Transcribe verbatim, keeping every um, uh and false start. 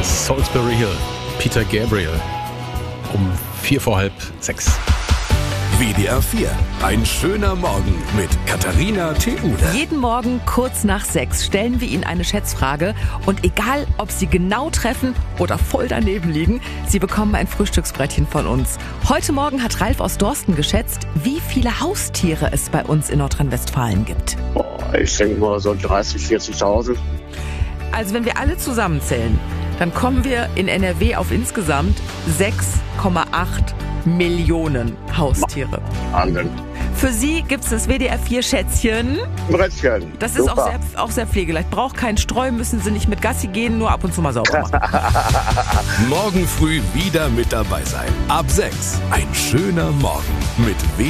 Salisbury Hill, Peter Gabriel, um vier vor halb sechs. W D R vier. Ein schöner Morgen mit Katharina Theude. Jeden Morgen kurz nach sechs stellen wir Ihnen eine Schätzfrage. Und egal, ob Sie genau treffen oder voll daneben liegen, Sie bekommen ein Frühstücksbrettchen von uns. Heute Morgen hat Ralf aus Dorsten geschätzt, wie viele Haustiere es bei uns in Nordrhein-Westfalen gibt. Boah, ich denke mal so dreißig, vierzigtausend. Also wenn wir alle zusammenzählen, dann kommen wir in N R W auf insgesamt sechs Komma acht Millionen Haustiere. Wahnsinn. Für Sie gibt es das W D R vier Schätzchen. Brettchen. Das ist auch Super. sehr, auch sehr pflegeleicht. Braucht keinen Streu, müssen Sie nicht mit Gassi gehen, nur ab und zu mal sauber machen. Morgen früh wieder mit dabei sein. Ab sechs. Ein schöner Morgen mit W